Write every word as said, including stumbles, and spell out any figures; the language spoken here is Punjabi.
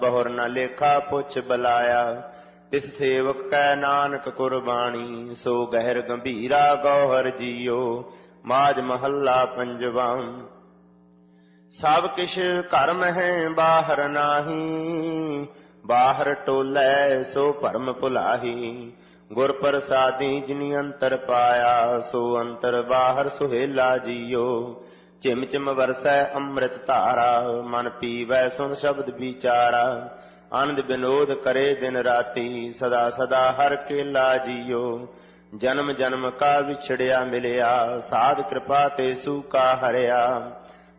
ਬਹੁਰ ਨ ਲੇਖਾ ਪੁੱਛ ਬਲਾਇਆ। ਤਿਸ ਸੇਵਕ ਕੈ ਨਾਨਕ ਕੁਰਬਾਣੀ, ਸੋ ਗਹਿਰ ਗੰਭੀਰਾ ਗੌਹਰ ਜੀਓ। ਮਾਝ ਮਹੱਲਾ ਪੰਜਵਾਂ। ਸਭ ਕਿਛ ਘਰ ਮਹਿ ਬਾਹਰ ਨਾਹੀ, ਬਾਹਰ ਟੋਲੇ ਸੋ ਭਰਮ ਭੁਲਾਹੀ। ਗੁਰ ਪ੍ਰਸਾਦੀ ਜਿਨੀ ਅੰਤਰ ਪਾਇਆ, ਸੋ ਅੰਤਰ ਬਾਹਰ ਸੁਹੇਲਾ ਜੀਓ। ਝਿਮ ਝਿਮ ਵਰਸੈ ਅੰਮ੍ਰਿਤ ਧਾਰਾ, ਮਨ ਪੀਵੈ ਸੁਨ ਸ਼ਬਦ ਵਿਚਾਰਾ। ਆਨੰਦ ਵਿਨੋਦ ਕਰੇ ਦਿਨ ਰਾਤੀ, ਸਦਾ ਸਦਾ ਹਰ ਕੇਲਾ ਜੀਓ। ਜਨਮ ਜਨਮ ਕਾ ਵਿਛੜਿਆ ਮਿਲਿਆ, ਸਾਧ ਕਿਰਪਾ ਤੇ ਸੂਕਾ ਹਰਿਆ।